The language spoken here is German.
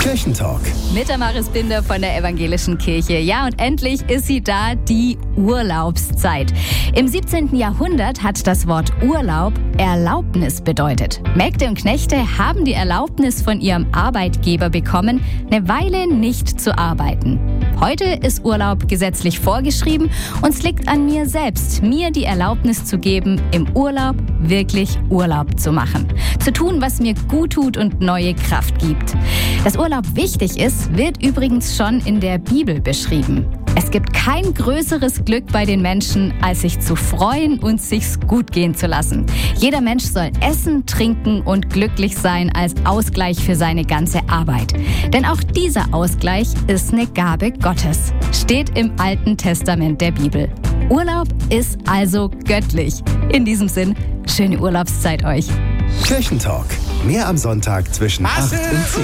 Kirchentalk. Mit der Maris Binder von der Evangelischen Kirche. Ja, und endlich ist sie da, die Urlaubszeit. Im 17. Jahrhundert hat das Wort Urlaub Erlaubnis bedeutet. Mägde und Knechte haben die Erlaubnis von ihrem Arbeitgeber bekommen, eine Weile nicht zu arbeiten. Heute ist Urlaub gesetzlich vorgeschrieben und es liegt an mir selbst, mir die Erlaubnis zu geben, im Urlaub wirklich Urlaub zu machen. Zu tun, was mir gut tut und neue Kraft gibt. Dass Urlaub wichtig ist, wird übrigens schon in der Bibel beschrieben. Es gibt kein größeres Glück bei den Menschen, als sich zu freuen und sich's gut gehen zu lassen. Jeder Mensch soll essen, trinken und glücklich sein als Ausgleich für seine ganze Arbeit. Denn auch dieser Ausgleich ist eine Gabe Gottes. Steht im Alten Testament der Bibel. Urlaub ist also göttlich. In diesem Sinn, schöne Urlaubszeit euch. Kirchentalk. Mehr am Sonntag zwischen 8 und 10.